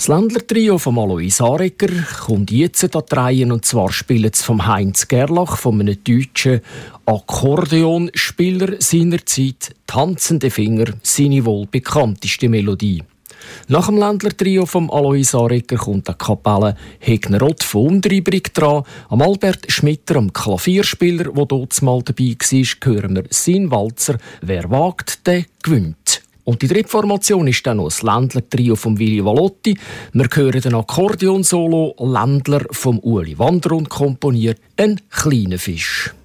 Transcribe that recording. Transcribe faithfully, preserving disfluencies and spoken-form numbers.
Das Ländler-Trio von Alois Aregger kommt jetzt an die Reihe, und zwar spielen sie vom Heinz Gerlach, von einem deutschen Akkordeonspieler seiner Zeit, «Tanzende Finger», seine wohl bekannteste Melodie. Nach dem Ländler-Trio von Alois Aregger kommt die Kapelle Hegner-Ott von Unteribrig dran. Am Albert Schmitter, am Klavierspieler, der dort mal dabei war, hören wir seinen Walzer «Wer wagt, der gewinnt». Und die dritte Formation ist dann noch das Ländler-Trio von Willy Valotti. Wir hören den Akkordeon-Solo «Ländler» vom Ueli Wanderund komponiert «Ein kleiner Fisch».